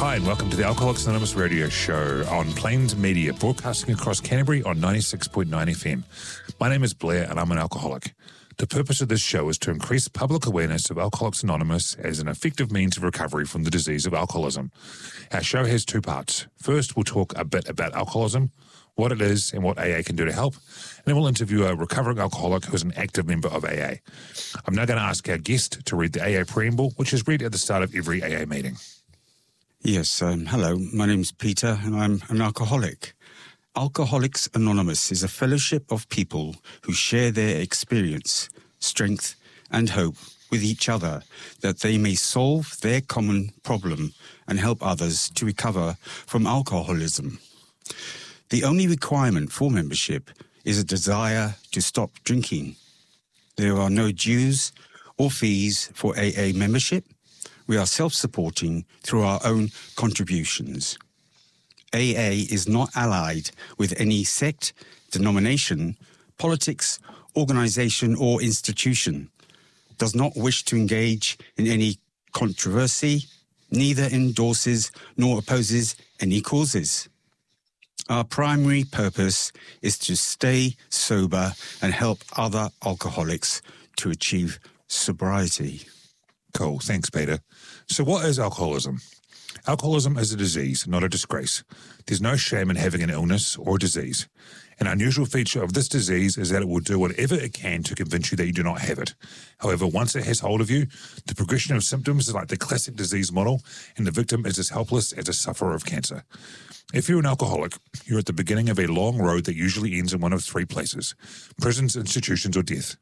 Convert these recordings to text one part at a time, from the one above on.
Hi, and welcome to the Alcoholics Anonymous radio show on Plains Media, broadcasting across Canterbury on 96.9 FM. My name is Blair, and I'm an alcoholic. The purpose of this show is to increase public awareness of Alcoholics Anonymous as an effective means of recovery from the disease of alcoholism. Our show has two parts. First, we'll talk a bit about alcoholism, what it is and what AA can do to help, and then we'll interview a recovering alcoholic who's an active member of AA. I'm now going to ask our guest to read the AA preamble, which is read at the start of every AA meeting. Yes, hello, my name's Peter and I'm an alcoholic. Alcoholics Anonymous is a fellowship of people who share their experience, strength and hope with each other that they may solve their common problem and help others to recover from alcoholism. The only requirement for membership is a desire to stop drinking. There are no dues or fees for AA membership. We are self-supporting through our own contributions. AA is not allied with any sect, denomination, politics, organisation or institution, does not wish to engage in any controversy, neither endorses nor opposes any causes. Our primary purpose is to stay sober and help other alcoholics to achieve sobriety. Cool. Thanks, Peter. So what is alcoholism? Alcoholism is a disease, not a disgrace. There's no shame in having an illness or a disease. An unusual feature of this disease is that it will do whatever it can to convince you that you do not have it. However, once it has hold of you, the progression of symptoms is like the classic disease model, and the victim is as helpless as a sufferer of cancer. If you're an alcoholic, you're at the beginning of a long road that usually ends in one of three places: prisons, institutions, or death.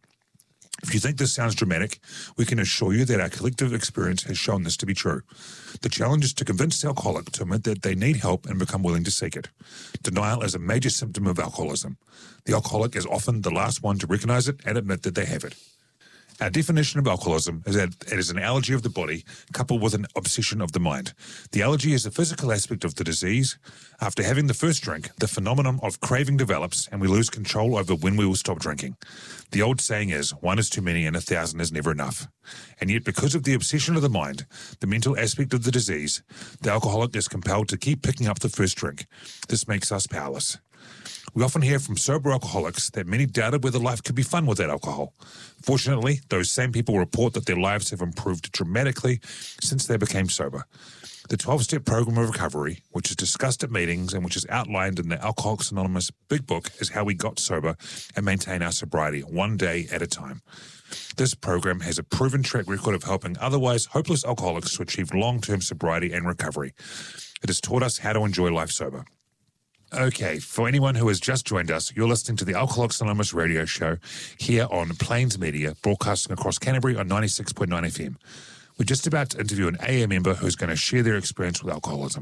If you think this sounds dramatic, we can assure you that our collective experience has shown this to be true. The challenge is to convince the alcoholic to admit that they need help and become willing to seek it. Denial is a major symptom of alcoholism. The alcoholic is often the last one to recognize it and admit that they have it. Our definition of alcoholism is that it is an allergy of the body coupled with an obsession of the mind. The allergy is the physical aspect of the disease. After having the first drink, the phenomenon of craving develops and we lose control over when we will stop drinking. The old saying is, 1 is too many and 1,000 is never enough. And yet because of the obsession of the mind, the mental aspect of the disease, the alcoholic is compelled to keep picking up the first drink. This makes us powerless. We often hear from sober alcoholics that many doubted whether life could be fun without alcohol. Fortunately, those same people report that their lives have improved dramatically since they became sober. The 12-step program of recovery, which is discussed at meetings and which is outlined in the Alcoholics Anonymous Big Book, is how we got sober and maintain our sobriety one day at a time. This program has a proven track record of helping otherwise hopeless alcoholics to achieve long-term sobriety and recovery. It has taught us how to enjoy life sober. Okay, for anyone who has just joined us, you're listening to the Alcoholics Anonymous radio show here on Plains Media, broadcasting across Canterbury on 96.9 FM. We're just about to interview an AA member who's going to share their experience with alcoholism.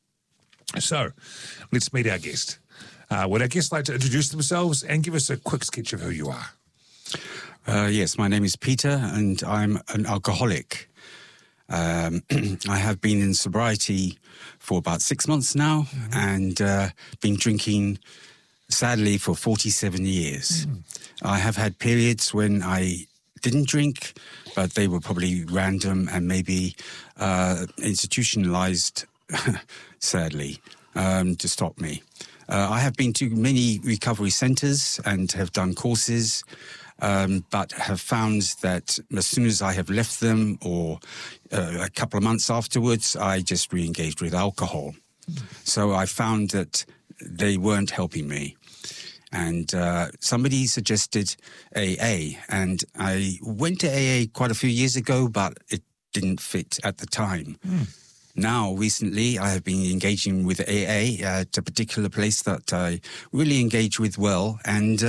So, let's meet our guest. Would our guest like to introduce themselves and give us a quick sketch of who you are? Yes, my name is Peter and I'm an alcoholic. I have been in sobriety for about 6 months now and been drinking, sadly, for 47 years. I have had periods when I didn't drink, but they were probably random and maybe institutionalized, sadly, to stop me. I have been to many recovery centers and have done courses, but have found that as soon as I have left them or a couple of months afterwards, I just re-engaged with alcohol. So I found that they weren't helping me. And somebody suggested AA, and I went to AA quite a few years ago, but it didn't fit at the time. Now, recently, I have been engaging with AA at a particular place that I really engage with well, and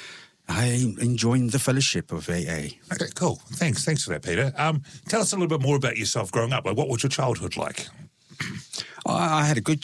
I enjoyed the fellowship of AA. Okay, cool. Thanks for that, Peter. Tell us a little bit more about yourself growing up. Like, what was your childhood like? I had a good